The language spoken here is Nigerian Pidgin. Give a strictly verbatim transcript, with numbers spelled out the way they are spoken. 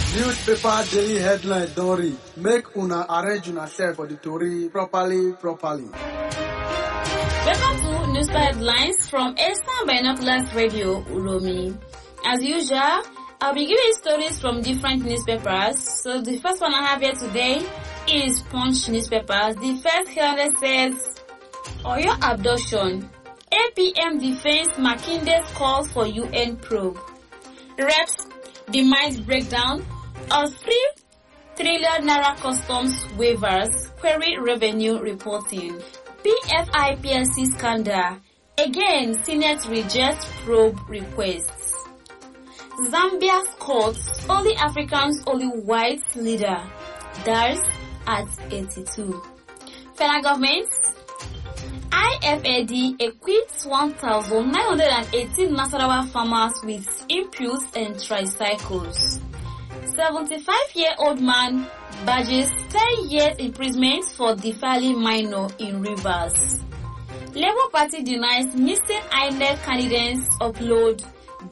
Newspaper daily headline Dory. Make una arrange una self for the story properly, properly. Welcome to Newspaper Headlines from Eastern Binoculars Radio, Uromi. As usual, I'll be giving stories from different newspapers. So the first one I have here today is Punch newspapers. The first headline says, Oyo abduction. A P M defends Makinde's calls for U N probe. Reps demand breakdown of three trillion naira customs waivers. Query revenue reporting. P F I P L C scandal. Again, Senate rejects probe requests. Zambia's courts, only Africans, only white leader, dies at eighty-two. Federal government, I F A D equips one thousand nine hundred eighteen Nasarawa farmers with inputs and tricycles. seventy-five-year-old man badges ten years imprisonment for defiling minor in Rivers. Labour Party denies missing I N E C candidates upload